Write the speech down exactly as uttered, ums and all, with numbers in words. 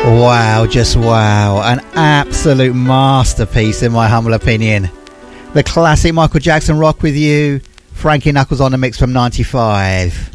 Wow, just wow. An absolute masterpiece in my humble opinion. The classic Michael Jackson Rock With You, Frankie Knuckles on the mix from ninety-five.